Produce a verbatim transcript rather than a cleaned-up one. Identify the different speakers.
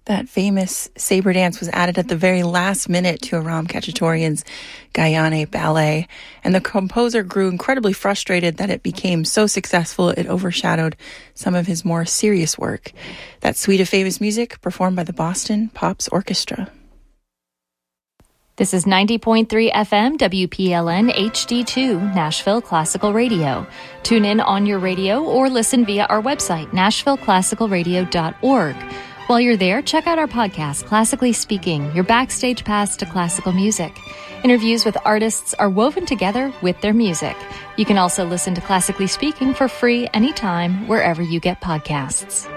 Speaker 1: That famous saber dance was added at the very last minute to Aram Khachaturian's Gayane ballet, and the composer grew incredibly frustrated that it became so successful it overshadowed some of his more serious work. That suite of famous music performed by the Boston Pops Orchestra.
Speaker 2: This is ninety point three F M W P L N H D two, Nashville Classical Radio. Tune in on your radio or listen via our website, nashville classical radio dot org. While you're there, check out our podcast, Classically Speaking, your backstage pass to classical music. Interviews with artists are woven together with their music. You can also listen to Classically Speaking for free anytime, wherever you get podcasts.